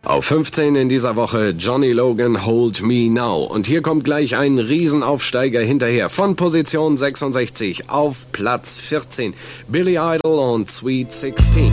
Auf 15 in dieser Woche Johnny Logan, Hold Me Now. Und hier kommt gleich ein Riesenaufsteiger hinterher. Von Position 66 auf Platz 14. Billy Idol und Sweet 16.